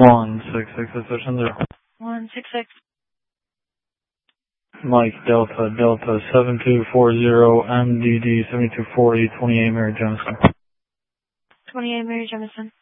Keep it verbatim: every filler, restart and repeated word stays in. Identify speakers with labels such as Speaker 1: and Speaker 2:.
Speaker 1: one six six, assertion zero.
Speaker 2: one six six.
Speaker 1: Mike Delta Delta seven two four zero M D D seven two four eight twenty-eight Mary Jemison.
Speaker 2: twenty-eight Mary Jemison.